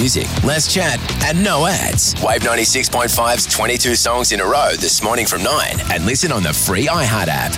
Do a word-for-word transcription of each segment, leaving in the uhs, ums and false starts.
music, less chat, and no ads. Wave ninety-six point five's twenty-two songs in a row this morning from nine, and listen on the free iHeart app.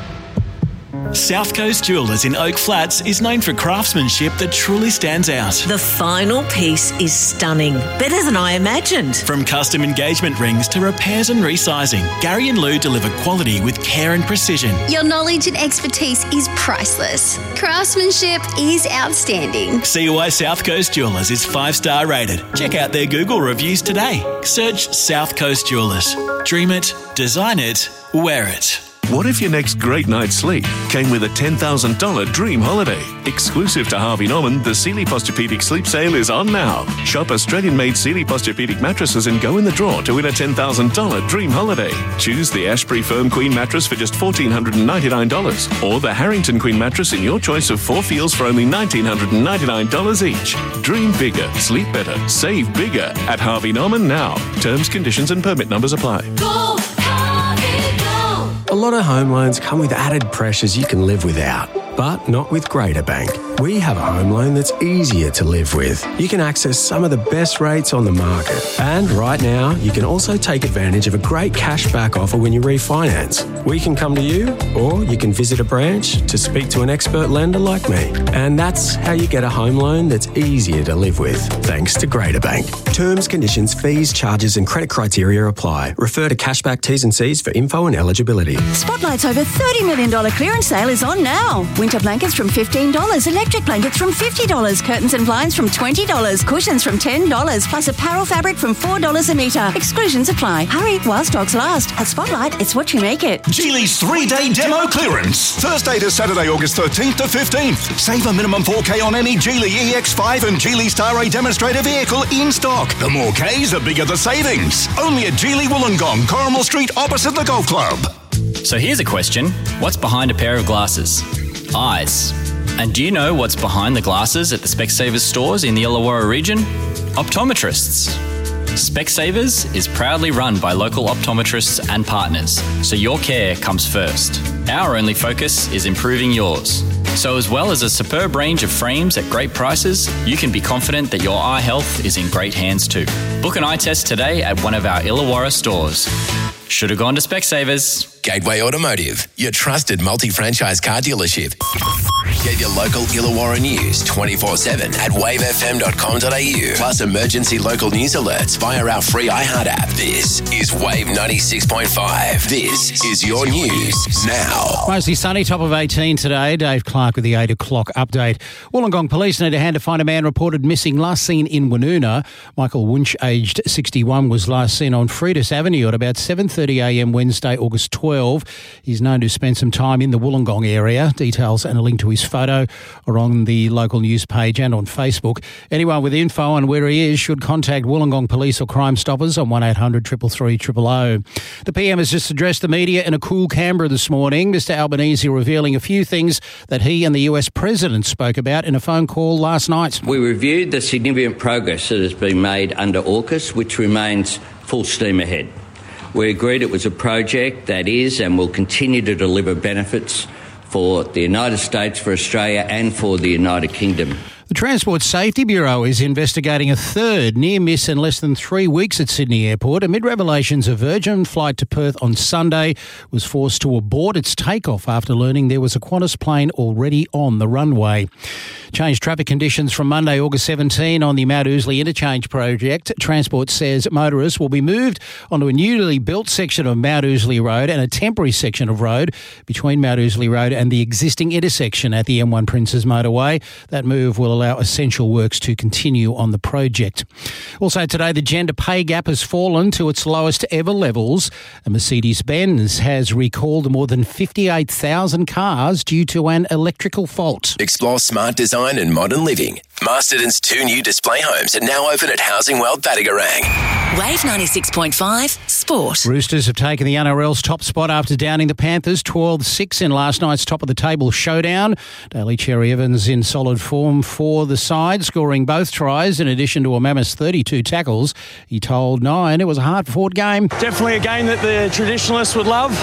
South Coast Jewellers in Oak Flats is known for craftsmanship that truly stands out. The final piece is stunning, better than I imagined. From custom engagement rings to repairs and resizing, Gary and Lou deliver quality with care and precision. Your knowledge and expertise is priceless. Craftsmanship is outstanding. C O I South Coast Jewellers is five-star rated. Check out their Google reviews today. Search South Coast Jewellers. Dream it, design it, wear it. What if your next great night's sleep came with a ten thousand dollars dream holiday? Exclusive to Harvey Norman, the Sealy Posturepedic Sleep Sale is on now. Shop Australian-made Sealy Posturepedic mattresses and go in the draw to win a ten thousand dollars dream holiday. Choose the Ashbury Firm Queen mattress for just one thousand four hundred ninety-nine dollars or the Harrington Queen mattress in your choice of four feels for only one thousand nine hundred ninety-nine dollars each. Dream bigger, sleep better, save bigger at Harvey Norman now. Terms, conditions and permit numbers apply. Go, Harvey, go! A lot of home loans come with added pressures you can live without, but not with Greater Bank. We have a home loan that's easier to live with. You can access some of the best rates on the market. And right now, you can also take advantage of a great cashback offer when you refinance. We can come to you, or you can visit a branch to speak to an expert lender like me. And that's how you get a home loan that's easier to live with, thanks to Greater Bank. Terms, conditions, fees, charges and credit criteria apply. Refer to Cashback T's and C's for info and eligibility. Spotlight's over thirty million dollars clearance sale is on now. Winter blankets from fifteen dollars, electric blankets from fifty dollars, curtains and blinds from twenty dollars, cushions from ten dollars, plus apparel fabric from four dollars a metre. Exclusions apply. Hurry while stocks last. At Spotlight, it's what you make it. Geely's three-day demo clearance. Thursday to Saturday, August thirteenth to fifteenth. Save a minimum four K on any Geely E X five and Geely Star A demonstrator vehicle in stock. The more Ks, the bigger the savings. Only at Geely Wollongong, Corrimal Street, opposite the Golf Club. So here's a question. What's behind a pair of glasses? Eyes. And do you know what's behind the glasses at the Specsavers stores in the Illawarra region? Optometrists. Specsavers is proudly run by local optometrists and partners, so your care comes first. Our only focus is improving yours. So as well as a superb range of frames at great prices, you can be confident that your eye health is in great hands too. Book an eye test today at one of our Illawarra stores. Should have gone to Specsavers. Gateway Automotive, your trusted multi-franchise car dealership. Get your local Illawarra news twenty-four seven at wave f m dot com dot a u. Plus emergency local news alerts via our free iHeart app. This is Wave ninety-six point five. This is your news now. Mostly sunny, top of eighteen today. Dave Clark with the eight o'clock update. Wollongong police need a hand to find a man reported missing, last seen in Woonona. Michael Wunsch, aged sixty-one, was last seen on Friedis Avenue at about seven thirty a m Wednesday, August twelfth. He's known to spend some time in the Wollongong area. Details and a link to his photo are on the local news page and on Facebook. Anyone with info on where he is should contact Wollongong Police or Crime Stoppers on one eight hundred three three three zero zero. The P M has just addressed the media in a cool Canberra this morning. Mister Albanese revealing a few things that he and the U S President spoke about in a phone call last night. We reviewed the significant progress that has been made under AUKUS, which remains full steam ahead. We agreed it was a project that is and will continue to deliver benefits for the United States, for Australia and for the United Kingdom. The Transport Safety Bureau is investigating a third near miss in less than three weeks at Sydney Airport amid revelations a Virgin flight to Perth on Sunday was forced to abort its takeoff after learning there was a Qantas plane already on the runway. Changed traffic conditions from Monday, August seventeenth on the Mount Ousley Interchange project. Transport says motorists will be moved onto a newly built section of Mount Ousley Road and a temporary section of road between Mount Ousley Road and the existing intersection at the M one Princes Motorway. That move will allow essential works to continue on the project. Also today, the gender pay gap has fallen to its lowest ever levels. And Mercedes-Benz has recalled more than fifty-eight thousand cars due to an electrical fault. Explore smart design and modern living. Masterton's two new display homes are now open at Housing World Battigarang. Wave ninety-six point five Sport. Roosters have taken the N R L's top spot after downing the Panthers twelve six in last night's top-of-the-table showdown. Daly Cherry Evans in solid form for the side, scoring both tries in addition to a mammoth thirty-two tackles. He told Nine it was a hard-fought game. Definitely a game that the traditionalists would love.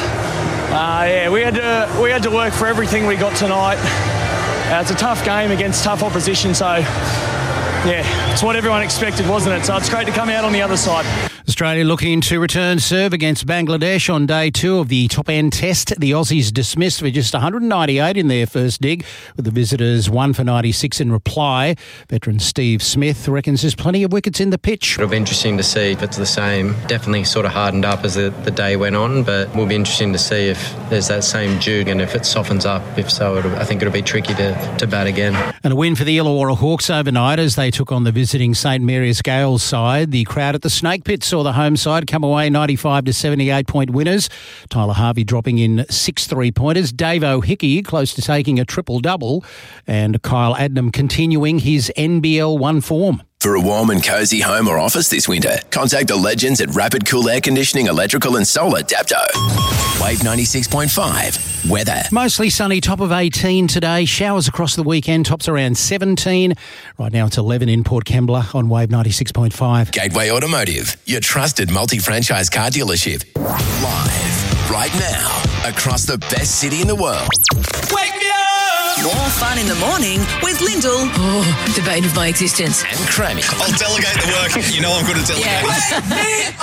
Uh, yeah, we had to we had to work for everything we got tonight. Uh, it's a tough game against tough opposition, so yeah, it's what everyone expected, wasn't it? So it's great to come out on the other side. Australia looking to return serve against Bangladesh on day two of the top-end test. The Aussies dismissed for just one hundred ninety-eight in their first dig, with the visitors one for ninety-six in reply. Veteran Steve Smith reckons there's plenty of wickets in the pitch. It'll be interesting to see if it's the same. Definitely sort of hardened up as the, the day went on, but it will be interesting to see if there's that same juke and if it softens up. If so, it'll, I think it'll be tricky to, to bat again. And a win for the Illawarra Hawks overnight as they took on the visiting St Mary's Gales side. The crowd at the Snake Pit saw the home side come away ninety-five to seventy-eight point winners. Tyler Harvey dropping in six three-pointers. Dave O'Hickey close to taking a triple-double. And Kyle Adnam continuing his N B L one form. For a warm and cosy home or office this winter, contact the legends at Rapid Cool Air Conditioning, Electrical and Solar Dapto. Wave ninety-six point five. Weather. Mostly sunny, top of eighteen today. Showers across the weekend, tops around seventeen. Right now it's eleven in Port Kembla on Wave ninety-six point five. Gateway Automotive, your trusted multi-franchise car dealership. Live, right now, across the best city in the world. Wake me up! More fun in the morning with Lyndall. Oh, the bane of my existence. And Crammy. I'll delegate the work. You know I'm good at delegating.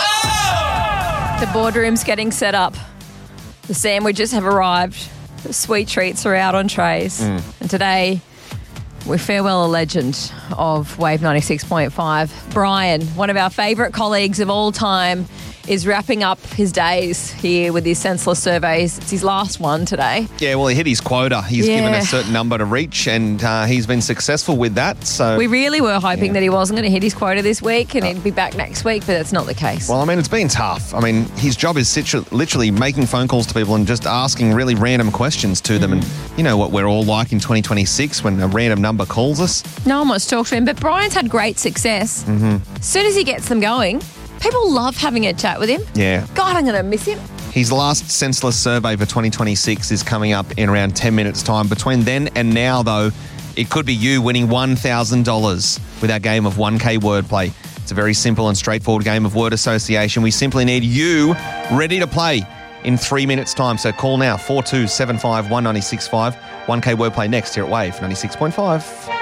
Yeah. The boardroom's getting set up. The sandwiches have arrived. The sweet treats are out on trays. Mm. And today, we farewell a legend of Wave ninety-six point five. Brian, one of our favourite colleagues of all time, is wrapping up his days here with his senseless surveys. It's his last one today. Yeah, well, he hit his quota. He's Yeah. given a certain number to reach, and uh, he's been successful with that. So We really were hoping Yeah. that he wasn't going to hit his quota this week and he'd be back next week, but that's not the case. Well, I mean, it's been tough. I mean, his job is situ- literally making phone calls to people and just asking really random questions to them. And you know what we're all like in twenty twenty-six when a random number calls us? No one wants to talk to him, but Brian's had great success. Mm-hmm. As soon as he gets them going, people love having a chat with him. Yeah. God, I'm going to miss him. His last senseless survey for twenty twenty-six is coming up in around ten minutes' time. Between then and now, though, it could be you winning one thousand dollars with our game of one K wordplay. It's a very simple and straightforward game of word association. We simply need you ready to play in three minutes' time. So call now, four two seven five one nine six five. one K wordplay next here at Wave ninety-six point five.